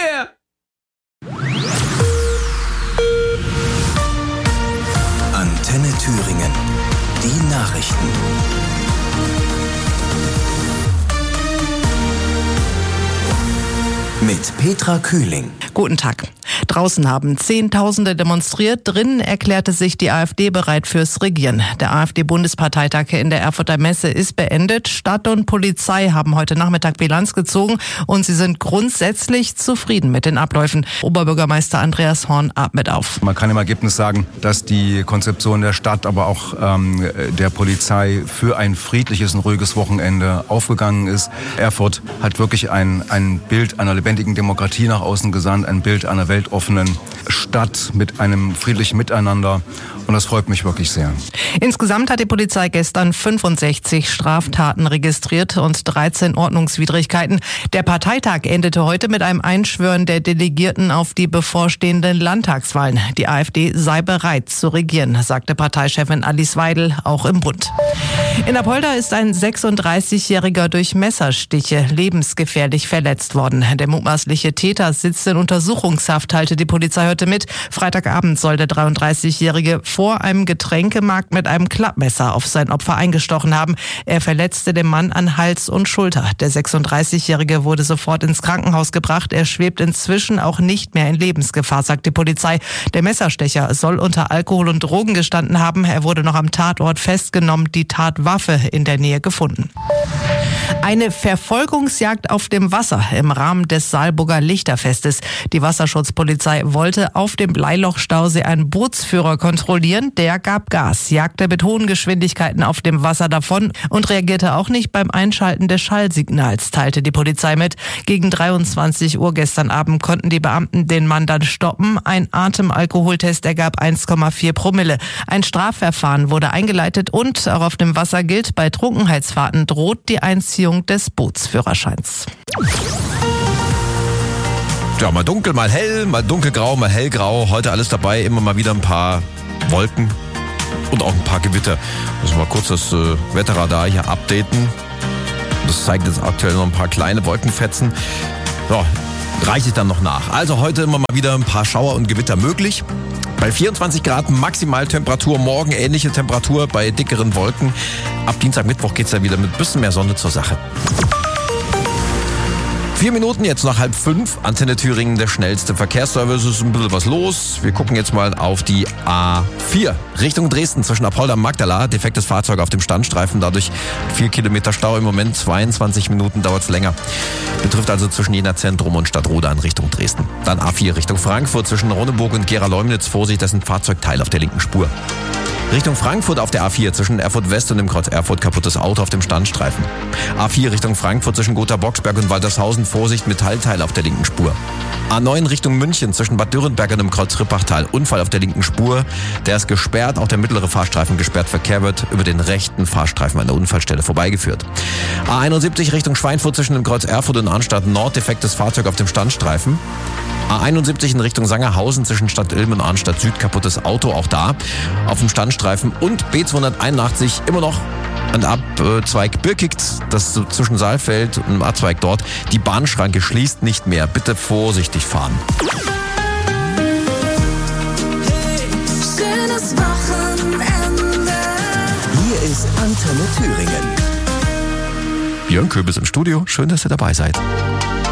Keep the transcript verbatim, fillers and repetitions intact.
Yeah! Antenne Thüringen. Die Nachrichten. Mit Petra Kühling. Guten Tag. Draußen haben Zehntausende demonstriert, drinnen erklärte sich die AfD bereit fürs Regieren. Der AfD-Bundesparteitag in der Erfurter Messe ist beendet. Stadt und Polizei haben heute Nachmittag Bilanz gezogen und sie sind grundsätzlich zufrieden mit den Abläufen. Oberbürgermeister Andreas Horn atmet auf. Man kann im Ergebnis sagen, dass die Konzeption der Stadt, aber auch ähm, der Polizei für ein friedliches und ruhiges Wochenende aufgegangen ist. Erfurt hat wirklich ein, ein Bild einer lebendigen Demokratie nach außen gesandt, ein Bild einer weltoffenen Stadt mit einem friedlichen Miteinander. Und das freut mich wirklich sehr. Insgesamt hat die Polizei gestern fünfundsechzig Straftaten registriert und dreizehn Ordnungswidrigkeiten. Der Parteitag endete heute mit einem Einschwören der Delegierten auf die bevorstehenden Landtagswahlen. Die AfD sei bereit zu regieren, sagte Parteichefin Alice Weidel, auch im Bund. In Apolda ist ein sechsunddreißigjähriger durch Messerstiche lebensgefährlich verletzt worden. Der mutmaßliche Täter sitzt in Untersuchungshaft, teilte die Polizei heute mit. Freitagabend soll der dreiunddreißigjährige vor einem Getränkemarkt mit einem Klappmesser auf sein Opfer eingestochen haben. Er verletzte den Mann an Hals und Schulter. Der sechsunddreißigjährige wurde sofort ins Krankenhaus gebracht. Er schwebt inzwischen auch nicht mehr in Lebensgefahr, sagt die Polizei. Der Messerstecher soll unter Alkohol und Drogen gestanden haben. Er wurde noch am Tatort festgenommen, die Tatwaffe in der Nähe gefunden. Eine Verfolgungsjagd auf dem Wasser im Rahmen des Saalburger Lichterfestes. Die Wasserschutzpolizei wollte auf dem Bleilochstausee einen Bootsführer kontrollieren. Der gab Gas, jagte mit hohen Geschwindigkeiten auf dem Wasser davon und reagierte auch nicht beim Einschalten des Schallsignals, teilte die Polizei mit. Gegen dreiundzwanzig Uhr gestern Abend konnten die Beamten den Mann dann stoppen. Ein Atemalkoholtest ergab eins Komma vier Promille. Ein Strafverfahren wurde eingeleitet und auch auf dem Wasser gilt, bei Trunkenheitsfahrten droht die Einziehung des Bootsführerscheins. Ja, mal dunkel, mal hell, mal dunkelgrau, mal hellgrau. Heute alles dabei, immer mal wieder ein paar Wolken und auch ein paar Gewitter. Müssen wir mal kurz das äh, Wetterradar hier updaten. Das zeigt jetzt aktuell noch ein paar kleine Wolkenfetzen. Ja, reiche ich dann noch nach. Also heute immer mal wieder ein paar Schauer und Gewitter möglich. Bei vierundzwanzig Grad Maximaltemperatur, morgen ähnliche Temperatur bei dickeren Wolken. Ab Dienstag, Mittwoch geht's dann wieder mit ein bisschen mehr Sonne zur Sache. Vier Minuten jetzt nach halb fünf. Antenne Thüringen, der schnellste Verkehrsservice. Es ist ein bisschen was los. Wir gucken jetzt mal auf die A vier. Richtung Dresden zwischen Apolda und Magdala. Defektes Fahrzeug auf dem Standstreifen. Dadurch vier Kilometer Stau im Moment. zweiundzwanzig Minuten dauert es länger. Betrifft also zwischen Jena Zentrum und Stadtroda in Richtung Dresden. Dann A vier Richtung Frankfurt zwischen Ronneburg und Gera-Leumnitz. Vorsicht, das ist ein Fahrzeugteil auf der linken Spur. Richtung Frankfurt auf der A vier zwischen Erfurt West und dem Kreuz Erfurt kaputtes Auto auf dem Standstreifen. A vier Richtung Frankfurt zwischen Gotha-Boxberg und Waltershausen. Vorsicht, Metallteil auf der linken Spur. A neun Richtung München zwischen Bad Dürrenberg und dem Kreuz Rippachtal. Unfall auf der linken Spur. Der ist gesperrt, auch der mittlere Fahrstreifen gesperrt. Verkehr wird über den rechten Fahrstreifen an der Unfallstelle vorbeigeführt. A einundsiebzig Richtung Schweinfurt zwischen dem Kreuz Erfurt und Arnstadt Nord. Defektes Fahrzeug auf dem Standstreifen. A einundsiebzig in Richtung Sangerhausen zwischen Stadt Ilm und Arnstadt Süd. Kaputtes Auto, auch da auf dem Standstreifen. Und B zweihunderteinundachtzig immer noch ein Abzweig Birkigt, das ist zwischen Saalfeld und dem Abzweig dort. Die Bahnschranke schließt nicht mehr. Bitte vorsichtig fahren. Hey, schönes Wochenende. Hier ist Antenne Thüringen. Björn Köbis im Studio. Schön, dass ihr dabei seid.